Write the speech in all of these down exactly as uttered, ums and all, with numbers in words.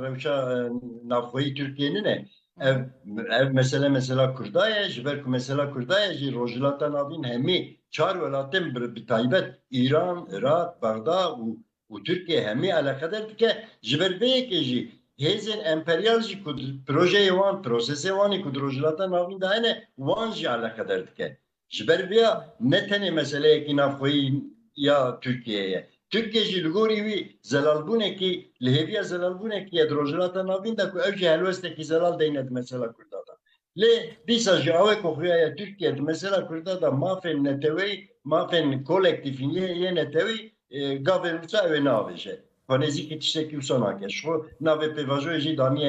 rewşa navxweyî Tirkiyeyê ne? Ev ev mesele mesela Kurdaya, ji ber ku mesela Kurdaya jî rojhilata navîn hemî çar welatên bi taybet İran, Iraq, Bagda û û Tirkiye hemî alaqedar dike ji ber vê yekê jî hêzên emperyal jî ku projeyê wan, prosesê wanê ku di rojhilata navîn de hene wan jî alaqedar dike. Ji ber vêya ne tenê meseleyekî navxweyî ya Tirkiyeyê. Türkiye jî li gorî wî zelalbûnekî li hêviya zelalbûnekî ye di rojhilata navîn de ku ew jî helwestekî zelal deyne di mesela Kurda da. Lê dîsa ji awê ku xuya Tirkiye di mesela Kurda da mafên neteweyî, mafên kolektîfîn yê netewî gavên wisa ew ê neavêje. Xwenezîkî tiştekî wisa nake. Ji xwe navê pêvajoyê jî daniye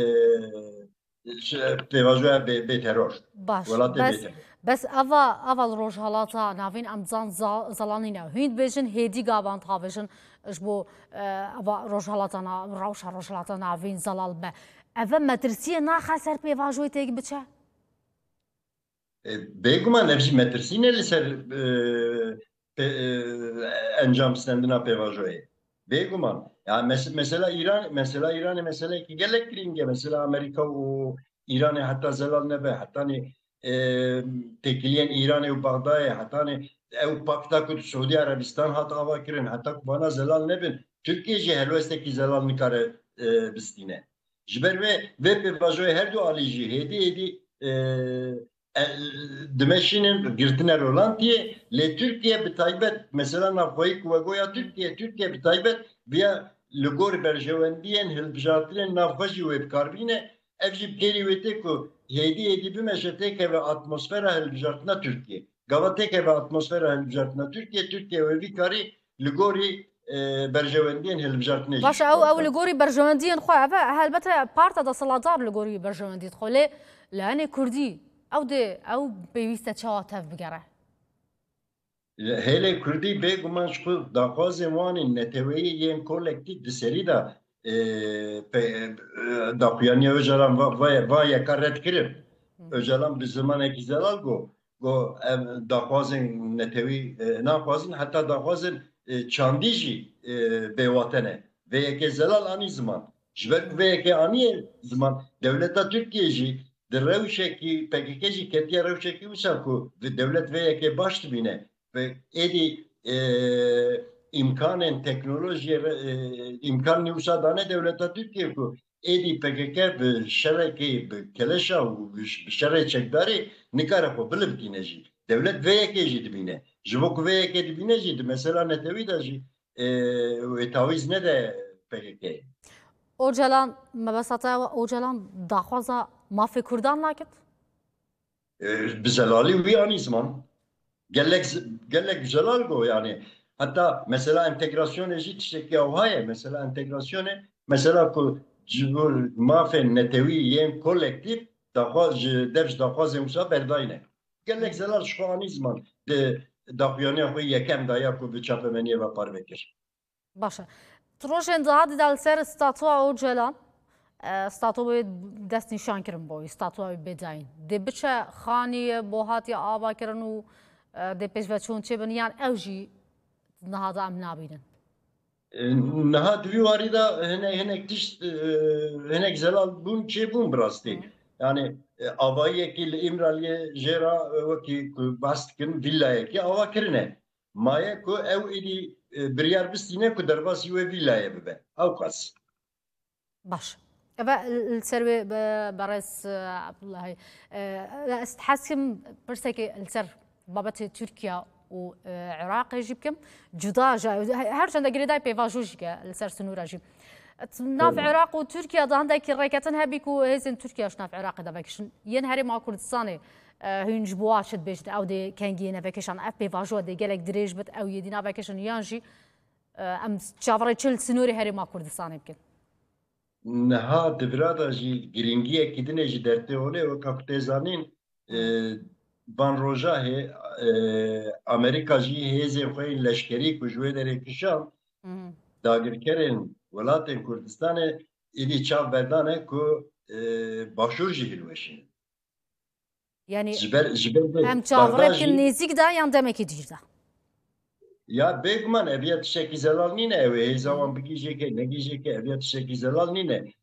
pêvajoya bêteror. باش Welatê بس bêteror. بس اوا اول روجهالاتا نافین امزان زلانینا هند بيجن هدي گاوان تاویجن جبو اوا روجهالاتا نا روشا روجهالاتا نافین زلال به اوا مدرسیه نا خسر پیواجوی تیگ بچه Bêguman ev jî metirsîne li ser encam stendina pêvajoyê. Bêguman. Yani mesela İran, mesela İran'ı mesela ki gelek giringe mesela Amerika û İran'ı hatta zelal nebe hatta ni tekiliyen İran'ı û Bagdayê hatta ni ew pakta ku Suudi Arabistan hat ava kirin hatta ku bana zelal nebin Türkiye jî helwestekî zelal nikare bistîne. Ji ber vê vê pêvajoyê her du alî jî hêdî hêdî dimeşinin girtine rolantiye le Türkiye bi taybet mesela navxweyî ku vegoya Türkiye Türkiye bi taybet biya li gor berjewendiyen hilbijartinên navxwe jî wê bikarbîne ev jî pêrî wê tê ku hêdî hêdî bimeşe têkeve atmosfera hilbijartina Türkiye. Gava têkeve atmosfera hilbijartina Türkiye Türkiye wê vî karî li gorî berjewendiyên hilbijartinê jî. باش او او لگوری برجوندین خو اوا البته پارتا دا سلادار لگوری برجوندید خو له لانه کردی او ده او پیوسته چاته بگره Hele Kurdî bêguman ji xwe daxwazên wan ên neteweyî yên kolektif di serî de daxuyaniya Öcalan va yeka red kirin. Öcalan bi zimanekî zelal got got ev daxwazên netewî naxwazin heta daxwazên çandî jî bêwate ne. Vê yekê zelal anî ziman. Ji ber ku vê yekê anîye ziman dewleta Tirkiye jî di rewşekî P K K jî ketiye rewşekî wisa ku devlet vê yekê baş dibîne ve edi imkanın teknolojiye imkan nüsa dane devleta Türkiye ku edi P K K bi şereki bi keleşa û bi şerê çekdarî nikare xwe bilivkîne jî devlet vê yekê jî dibîne ji bo ku vê yekê dibîne jî mesela netewî de jî wê tawîz nede P K K'ye. Öcalan mebesata Öcalan daxwaza mafê Kurdan nakit Bi zelalî wî anî ziman gelek gelek zelal go yani hatta mesela entegrasyonu jî tiştekî awhaye mesela entegrasyonu mesela ku civul mafên netewî yên kolektif daxwaz ji dev ji daxwazên wisa berdayîne gelek zelal ji xwe anî ziman di daxuyaniya xwe yekem daya ku bi çapemeniyê ve parve kir. باشه تروجن دادی دل سر استاتوا Öcalan استاتوا دست نشان کردن بوی استاتوا بداین دی بچه خانی بوهاتی آوا کردن و دی پیش و چون چه بنیان اوجی نهاد ام نابینن نهاد ویواری da hene henek tiş henek zelal bun çe bun brasti yani avayı ki İmraliye jera ki bastkin villaya ki ava kirine maya ku ev idi بريار بستينه كو درباسي وفيلايا ببا او قاس باش ابا السروي برس عبد الله استحسم برسكي السر بابت تركيا وعراق يجيبكم جدا هر چند گریدای پیواجوش که السر سنورا جيب ناف عراق وتركيا ده عندك ركعتين هبيكو هيزن تركيا شناف عراق ده فكشن ين هري مع كردستاني هنج بواشت بيجت او دي كانجينا فكشن اف بيفاجو دي جالك دريج بت او يدينا فكشن يانجي ام چاوري چل سنوري هري مع كردستاني يمكن نها دبرادا جي گرينگيه كدنه جي درته اولي و كاكتيزانين بان روجا هي امريكا جي هيزي خوين لشكري كو جوي دري كشام داگرکرین ولاتین کردستان ایدی چاو بردانه که باشور جی هلوشین yani جبر جبر hem çavrek nezik da yan demek edirdi. Ya begman eviyat şeki zelal nine ev zaman bigijeke negijeke eviyat şeki zelal nine